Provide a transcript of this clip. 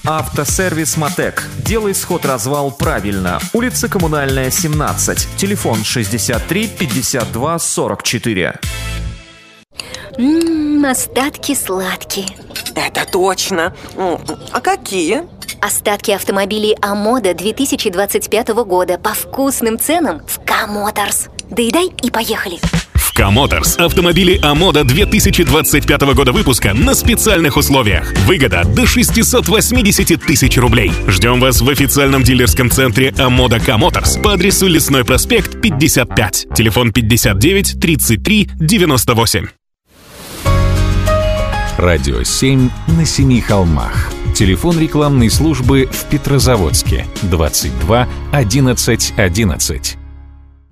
Автосервис «Мотек». Делай сход-развал правильно. Улица Коммунальная, 17. Телефон 63 52 44. Остатки сладкие. Это точно. А какие? Остатки автомобилей «Амода» 2025 года по вкусным ценам в К-Моторс. Доедай и поехали. В К-Моторс автомобили «Амода» 2025 года выпуска на специальных условиях. Выгода до 680 тысяч рублей. Ждем вас в официальном дилерском центре «Амода К-Моторс» по адресу Лесной проспект, 55. Телефон 59 33 98. Радио 7 на семи холмах. Телефон рекламной службы в Петрозаводске 22 11 11.